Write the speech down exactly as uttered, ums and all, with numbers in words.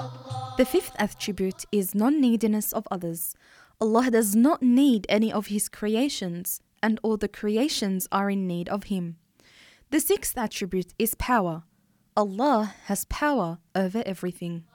The fifth attribute is non-neediness of others. Allah does not need any of His creations, and all the creations are in need of Him. The sixth attribute is power. Allah has power over everything.